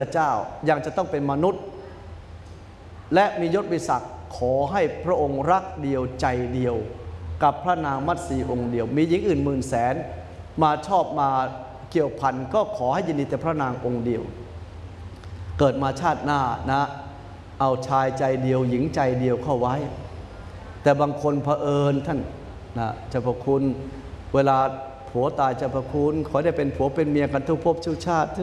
เจ้ายังจะต้องเป็นมนุษย์และมียศมีศักดิ์ขอให้พระองค์รักเดียวใจเดียวกับพระนางมัตสีองค์เดียวมีหญิงอื่นหมื่นแสนมาชอบมาเกี่ยวพันก็ขอให้ยินดีแต่พระนางองค์เดียวเกิดมาชาติหน้านะเอาชายใจเดียวหญิงใจเดียวเข้าไว้แต่บางคนเผอิญท่านนะเจ้าพระคุณเวลาผัวตายเจ้าพระคุณขอได้เป็นผัวเป็นเมียกันทุกภพทุกชาติ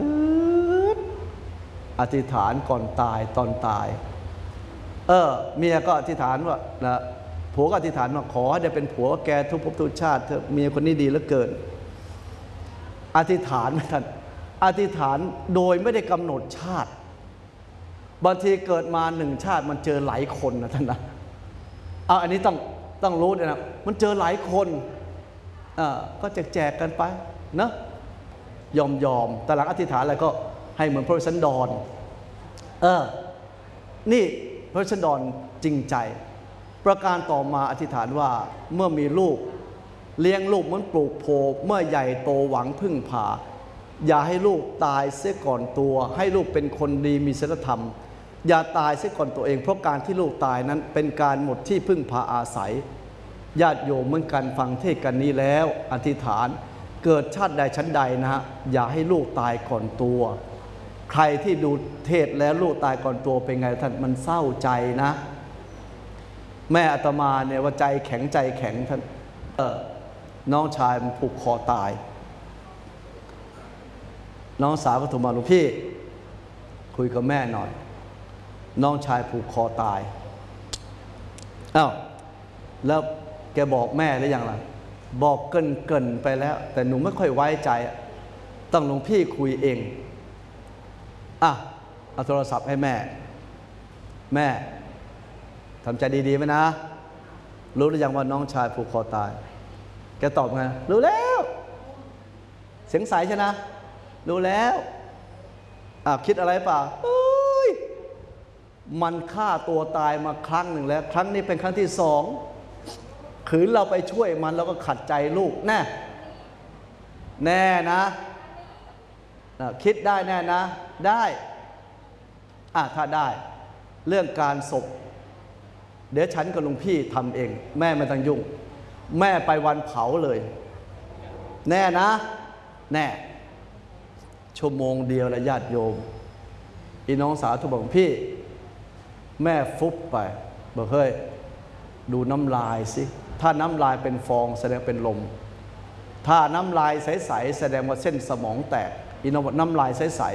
อธิษฐานก่อนตายตอนตายเมียก็อธิษฐานว่านะผัวก็อธิษฐานว่าขอให้ได้เป็นผัวแกทุกภพทุกชาติเธอเมียคนนี้ดีเหลือเกินอธิษฐานท่านอธิษฐานโดยไม่ได้กำหนดชาติบางทีเกิดมาหนึ่งชาติมันเจอหลายคนนะท่านนะอันนี้ต้องรู้ด้วยนะมันเจอหลายคนก็แจกกันไปนะยอมแต่หลังอธิษฐานอะไรก็ให้เหมือนพระสันดรนี่พระสันดรจริงใจประการต่อมาอธิษฐานว่าเมื่อมีลูกเลี้ยงลูกเหมือนปลูกโพเมื่อใหญ่โตหวังพึ่งพาอย่าให้ลูกตายเสียก่อนตัวให้ลูกเป็นคนดีมีศีลธรรมอย่าตายเสียก่อนตัวเองเพราะการที่ลูกตายนั้นเป็นการหมดที่พึ่งพาอาศัยญาติโยมเหมือนกันฟังเทศกันนี้แล้วอธิษฐานเกิดชาติใดชั้นใดนะฮะอย่าให้ลูกตายก่อนตัวใครที่ดูเทศแล้วลูกตายก่อนตัวเป็นไงท่านมันเศร้าใจนะแม่อาตมาเนี่ยว่าใจแข็งใจแข็งท่านน้องชายมันผูกคอตายน้องสาวก็โทรมาหลวงพี่คุยกับแม่หน่อยน้องชายผูกคอตายแล้วแกบอกแม่หรือยังล่ะบอกเกินไปแล้วแต่หนูไม่ค่อยไว้ใจต้องหลวงพี่คุยเองเอาโทรศัพท์ให้แม่ทำใจดีๆไหมนะรู้หรือยังว่าน้องชายผูกคอตายแกตอบไงรู้แล้วเสียงใสใช่นะรู้แล้วคิดอะไรเปล่ามันฆ่าตัวตายมาครั้งหนึ่งแล้วครั้งนี้เป็นครั้งที่สองขืนเราไปช่วยมันเราก็ขัดใจลูกแน่นะคิดได้แน่นะได้ถ้าได้เรื่องการศพเดี๋ยวฉันกับหลวงพี่ทำเองแม่ไม่ต้องยุ่งแม่ไปวันเผาเลยแน่นะแน่ชั่วโมงเดียวแล้วญาติโยมอีน้องสาวทุกบอกพี่แม่ฟุบไปบอกเฮ้ยดูน้ำลายสิถ้าน้ำลายเป็นฟองแสดงเป็นลมถ้าน้ำลายใสๆแสดงว่าเส้นสมองแตกอีน้องบอกน้ำลายใส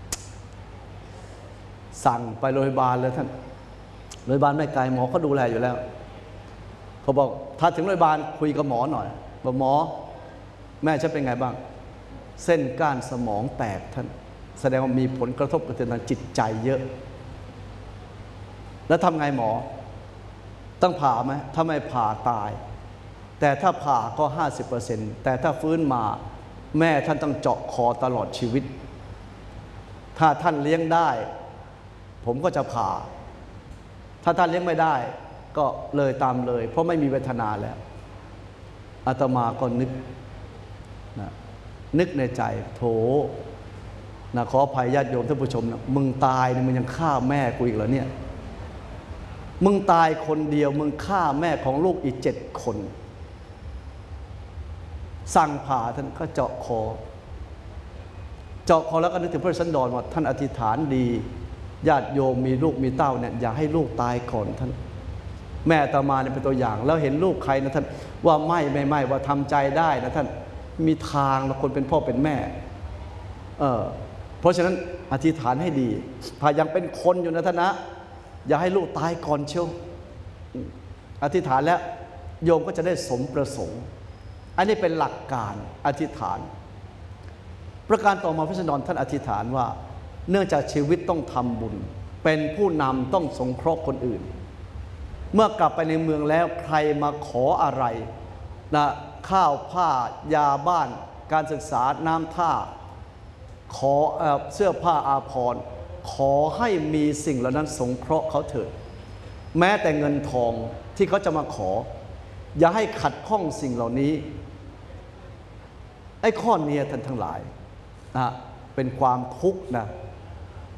ๆสั่งไปโรงพยาบาลเลยท่านโรงพยาบาลไม่ไกลหมอเขาดูแลอยู่แล้วเขาบอกถ้าถึงโรงพยาบาลคุยกับหมอหน่อยบอกหมอแม่ฉันเป็นไงบ้างเส้นก้านสมองแตกท่านแสดงว่ามีผลกระทบกระเทือนทางจิตใจเยอะแล้วทำไงหมอต้องผ่าไหมถ้าไม่ผ่าตายแต่ถ้าผ่าก็ 50% แต่ถ้าฟื้นมาแม่ท่านต้องเจาะคอตลอดชีวิตถ้าท่านเลี้ยงได้ผมก็จะผ่าถ้าท่านเลี้ยงไม่ได้ก็เลยตามเลยเพราะไม่มีเวทนาแล้วอาตมาก็นึกในใจโถขออภัยญาติโยมท่านผู้ชมนะมึงตายมึงยังฆ่าแม่กูอีกเหรอเนี่ยมึงตายคนเดียวมึงฆ่าแม่ของลูกอีก7 คนสั่งผ่าท่านก็เจาะคอแล้วก็นึกถึงพระสันดรว่าท่านอธิษฐานดีญาติโยมมีลูกมีเต้าเนี่ยอย่าให้ลูกตายก่อนท่านแม่อาตมาเนี่ยเป็นตัวอย่างแล้วเห็นลูกใครนะท่านว่าไม่ว่าทำใจได้นะท่านมีทางละคนเป็นพ่อเป็นแม่เพราะฉะนั้นอธิษฐานให้ดีถ้ายังเป็นคนอยู่นะท่านนะอย่าให้ลูกตายก่อนเชียวอธิษฐานแล้วโยมก็จะได้สมประสงค์อันนี้เป็นหลักการอธิษฐานประการต่อมาพระสันดรท่านอธิษฐานว่าเนื่องจากชีวิตต้องทำบุญเป็นผู้นำต้องสงเคราะห์คนอื่นเมื่อกลับไปในเมืองแล้วใครมาขออะไรนะข้าวผ้ายาบ้านการศึกษาน้ำท่าขอเสื้อผ้าอาภรณ์ขอให้มีสิ่งเหล่านั้นสงเคราะห์เขาเถิดแม้แต่เงินทองที่เขาจะมาขออย่าให้ขัดข้องสิ่งเหล่านี้ไอ้ข้อนี้ท่านทั้งหลายเป็นความทุกข์นะ